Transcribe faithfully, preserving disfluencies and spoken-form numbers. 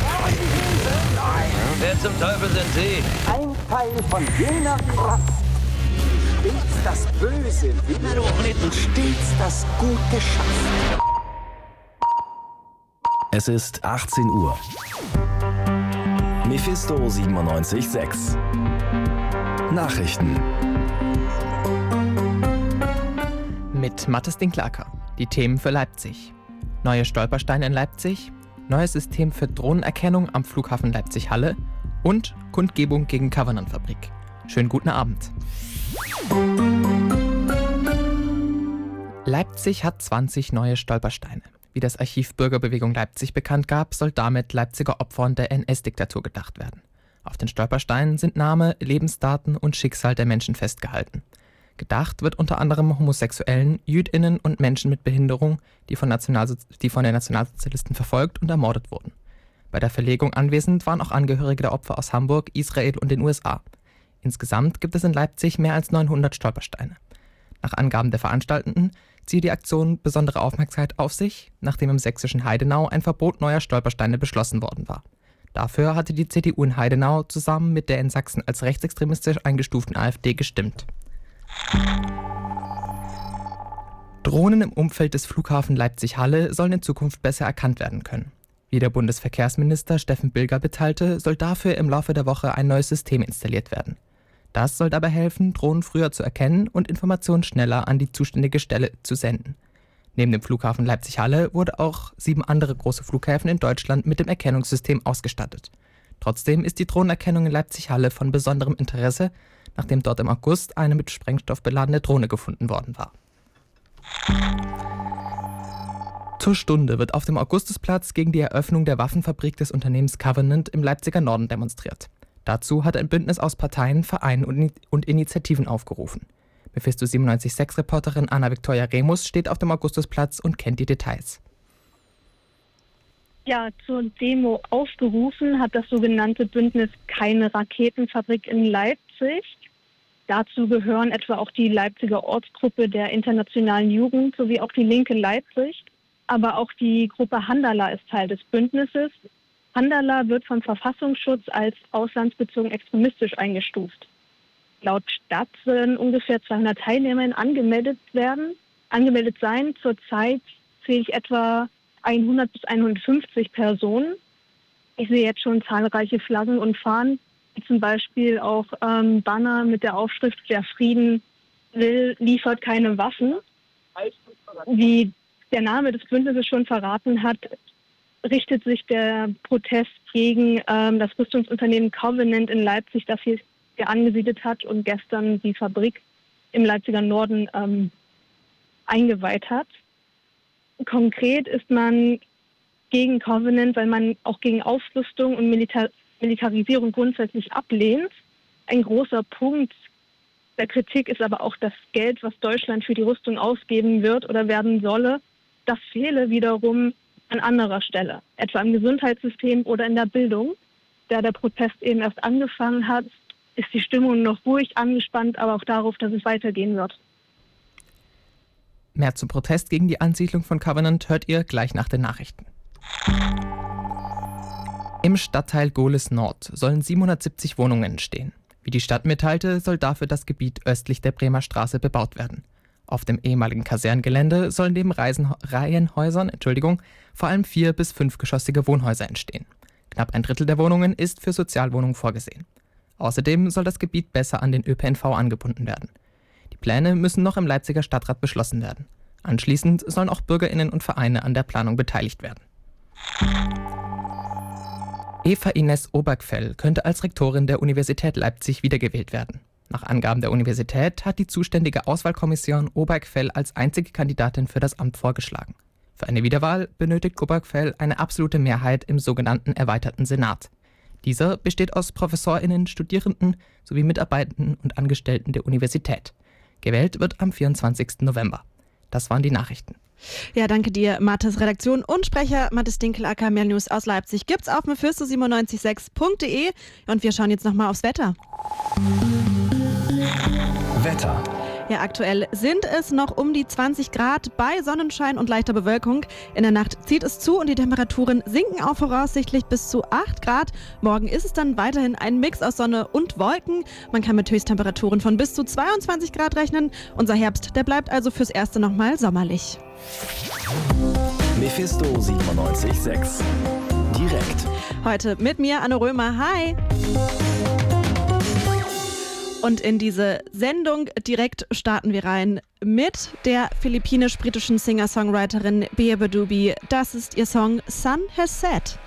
Wer zum Teufel sind Sie? Ein Teil von jener Rasse, die stets das Böse will und stets das Gute schafft. Es ist achtzehn Uhr. Mephisto siebenundneunzig Komma sechs. Nachrichten. Mit Mathis Dinklacker. Die Themen für Leipzig. Neue Stolpersteine in Leipzig. Neues System für Drohnenerkennung am Flughafen Leipzig-Halle. Und Kundgebung gegen Covenant-Fabrik. Schönen guten Abend. Leipzig hat zwanzig neue Stolpersteine. Wie das Archiv Bürgerbewegung Leipzig bekannt gab, soll damit Leipziger Opfern der N S-Diktatur gedacht werden. Auf den Stolpersteinen sind Name, Lebensdaten und Schicksal der Menschen festgehalten. Gedacht wird unter anderem Homosexuellen, JüdInnen und Menschen mit Behinderung, die von, Nationalsozi- die von den Nationalsozialisten verfolgt und ermordet wurden. Bei der Verlegung anwesend waren auch Angehörige der Opfer aus Hamburg, Israel und den U S A. Insgesamt gibt es in Leipzig mehr als neunhundert Stolpersteine. Nach Angaben der Veranstaltenden ziehe die Aktion besondere Aufmerksamkeit auf sich, nachdem im sächsischen Heidenau ein Verbot neuer Stolpersteine beschlossen worden war. Dafür hatte die C D U in Heidenau zusammen mit der in Sachsen als rechtsextremistisch eingestuften AfD gestimmt. Drohnen im Umfeld des Flughafen Leipzig-Halle sollen in Zukunft besser erkannt werden können. Wie der Bundesverkehrsminister Steffen Bilger mitteilte, soll dafür im Laufe der Woche ein neues System installiert werden. Das soll dabei helfen, Drohnen früher zu erkennen und Informationen schneller an die zuständige Stelle zu senden. Neben dem Flughafen Leipzig-Halle wurde auch sieben andere große Flughäfen in Deutschland mit dem Erkennungssystem ausgestattet. Trotzdem ist die Drohnenerkennung in Leipzig-Halle von besonderem Interesse, nachdem dort im August eine mit Sprengstoff beladene Drohne gefunden worden war. Zur Stunde wird auf dem Augustusplatz gegen die Eröffnung der Waffenfabrik des Unternehmens Covenant im Leipziger Norden demonstriert. Dazu hat ein Bündnis aus Parteien, Vereinen und Initiativen aufgerufen. Mephisto siebenundneunzig Komma sechs Reporterin Anna-Viktoria Remus steht auf dem Augustusplatz und kennt die Details. Ja, zur Demo aufgerufen hat das sogenannte Bündnis Keine Raketenfabrik in Leipzig. Dazu gehören etwa auch die Leipziger Ortsgruppe der Internationalen Jugend sowie auch die Linke Leipzig. Aber auch die Gruppe Handala ist Teil des Bündnisses. Handala wird vom Verfassungsschutz als auslandsbezogen extremistisch eingestuft. Laut Stadt sollen ungefähr zweihundert Teilnehmer angemeldet werden, angemeldet sein. Zurzeit sehe ich etwa hundert bis hundertfünfzig Personen. Ich sehe jetzt schon zahlreiche Flaggen und Fahnen, wie zum Beispiel auch ähm, Banner mit der Aufschrift "Der Frieden will, liefert keine Waffen". Wie der Name des Bündnisses schon verraten hat, richtet sich der Protest gegen ähm, das Rüstungsunternehmen Covenant in Leipzig, das hier angesiedelt hat und gestern die Fabrik im Leipziger Norden ähm, eingeweiht hat. Konkret ist man gegen Covenant, weil man auch gegen Aufrüstung und Milita- Militarisierung grundsätzlich ablehnt. Ein großer Punkt der Kritik ist aber auch das Geld, was Deutschland für die Rüstung ausgeben wird oder werden solle. Das fehle wiederum an anderer Stelle, etwa im Gesundheitssystem oder in der Bildung. Da der Protest eben erst angefangen hat, ist die Stimmung noch ruhig angespannt, aber auch darauf, dass es weitergehen wird. Mehr zum Protest gegen die Ansiedlung von Covenant hört ihr gleich nach den Nachrichten. Im Stadtteil Gohlis Nord sollen siebenhundertsiebzig Wohnungen entstehen. Wie die Stadt mitteilte, soll dafür das Gebiet östlich der Bremer Straße bebaut werden. Auf dem ehemaligen Kaserngelände sollen neben Reisen- Reihenhäusern Entschuldigung, vor allem vier- bis fünfgeschossige Wohnhäuser entstehen. Knapp ein Drittel der Wohnungen ist für Sozialwohnungen vorgesehen. Außerdem soll das Gebiet besser an den Ö P N V angebunden werden. Die Pläne müssen noch im Leipziger Stadtrat beschlossen werden. Anschließend sollen auch BürgerInnen und Vereine an der Planung beteiligt werden. Eva Ines Obergfell könnte als Rektorin der Universität Leipzig wiedergewählt werden. Nach Angaben der Universität hat die zuständige Auswahlkommission Obergfell als einzige Kandidatin für das Amt vorgeschlagen. Für eine Wiederwahl benötigt Obergfell eine absolute Mehrheit im sogenannten erweiterten Senat. Dieser besteht aus ProfessorInnen, Studierenden sowie Mitarbeitenden und Angestellten der Universität. Gewählt wird am vierundzwanzigsten November. Das waren die Nachrichten. Ja, danke dir, Mathis. Redaktion und Sprecher Mathis Dinklacker. Mehr News aus Leipzig gibt's auf mephisto siebenundneunzig Komma sechs punkt de und wir schauen jetzt nochmal aufs Wetter. Wetter. Ja, aktuell sind es noch um die zwanzig Grad bei Sonnenschein und leichter Bewölkung. In der Nacht zieht es zu und die Temperaturen sinken auch voraussichtlich bis zu acht Grad. Morgen ist es dann weiterhin ein Mix aus Sonne und Wolken. Man kann mit Höchsttemperaturen von bis zu zweiundzwanzig Grad rechnen. Unser Herbst, der bleibt also fürs Erste nochmal sommerlich. Mephisto siebenundneunzig Komma sechs. Direkt. Heute mit mir, Anne Römer. Hi! Und in diese Sendung direkt starten wir rein mit der philippinisch-britischen Singer-Songwriterin Bea Badubi. Das ist ihr Song Sun Has Set.